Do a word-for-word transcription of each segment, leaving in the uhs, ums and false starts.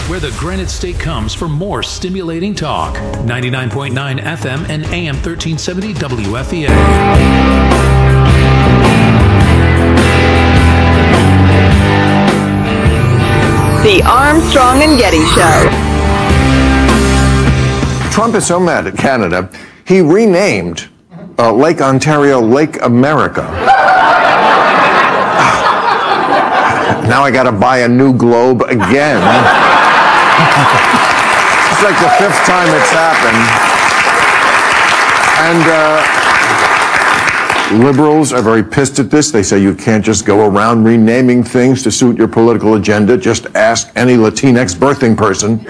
where the Granite State comes for more stimulating talk. ninety-nine point nine F M and A M thirteen seventy W F E A. The Armstrong and Getty Show. Trump is so mad at Canada, he renamed uh, Lake Ontario Lake America. Now I got to buy a new globe again. It's like the fifth time it's happened. And uh, liberals are very pissed at this. They say you can't just go around renaming things to suit your political agenda. Just ask any Latinx birthing person.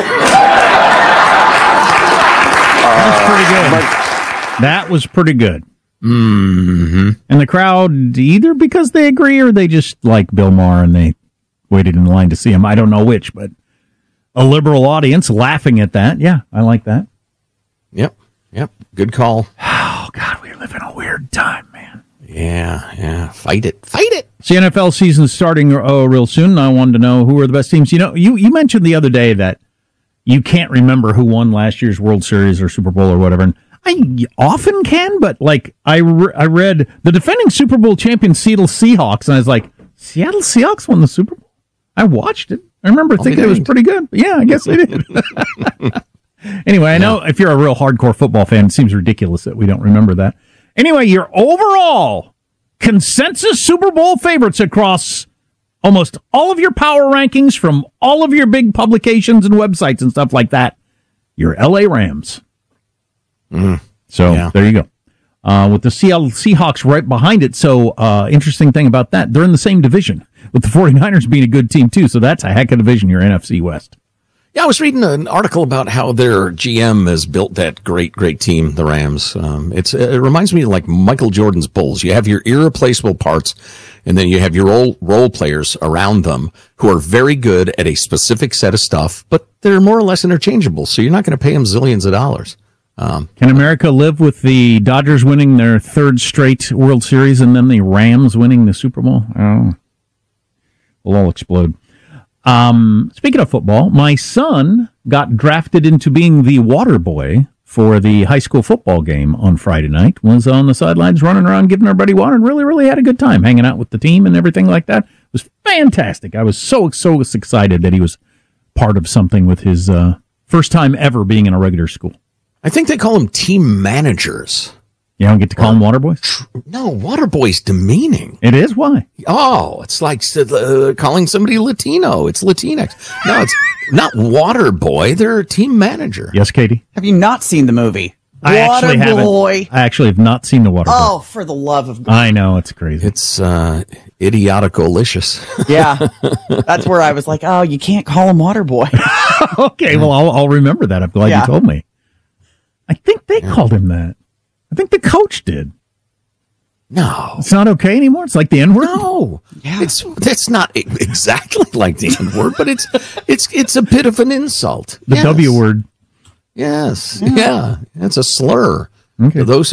That's pretty good. But, that was pretty good. Mm-hmm. And the crowd, either because they agree or they just like Bill Maher and they waited in line to see him. I don't know which, but a liberal audience laughing at that. Yeah, I like that. Yep, yep. Good call. Oh, God, we're living a weird time, man. Yeah, yeah. Fight it. Fight it. The N F L season's starting uh, real soon, and I wanted to know who are the best teams. You know, you, you mentioned the other day that you can't remember who won last year's World Series or Super Bowl or whatever, and I often can, but like I, re- I read the defending Super Bowl champion Seattle Seahawks, and I was like, Seattle Seahawks won the Super Bowl? I watched it. I remember I'll thinking it was pretty good. But yeah, I guess they did. Anyway, I know if you're a real hardcore football fan, it seems ridiculous that we don't remember that. Anyway, your overall consensus Super Bowl favorites across almost all of your power rankings from all of your big publications and websites and stuff like that, your L A Rams. Mm, so yeah. There you go. Uh, with the Seattle Seahawks right behind it. So uh, interesting thing about that, they're in the same division with the 49ers being a good team too. So that's a heck of a division, your N F C West. Yeah, I was reading an article about how their G M has built that great, great team, the Rams. Um, it's it reminds me of like Michael Jordan's Bulls. You have your irreplaceable parts, and then you have your role, role players around them who are very good at a specific set of stuff, but they're more or less interchangeable, so you're not going to pay them zillions of dollars. Um, Can America live with the Dodgers winning their third straight World Series and then the Rams winning the Super Bowl? Oh, we'll all explode. Um, speaking of football, my son got drafted into being the water boy for the high school football game on Friday night. Was on the sidelines running around giving everybody water and really, really had a good time hanging out with the team and everything like that. It was fantastic. I was so, so excited that he was part of something with his uh, first time ever being in a regular school. I think they call them team managers. You don't get to call them water boys? No, water boy's demeaning. It is? Why? Oh, it's like uh, calling somebody Latino. It's Latinx. No, it's not water boy. They're a team manager. Yes, Katie? Have you not seen the movie? I Water actually haven't. Boy. I actually have not seen the water Oh, boy. for the love of God. I know, it's crazy. It's uh, idiotico-licious. Yeah. That's where I was like, oh, you can't call him Water Boy. Okay, well, I'll, I'll remember that. I'm glad Yeah. you told me. I think they yeah. called him that. I think the coach did. No. It's not okay anymore? It's like the N-word? No. Yeah. It's that's not exactly like the N-word, but it's it's it's a bit of an insult. The yes. W word. Yes. Yeah. yeah. It's a slur. Okay. For those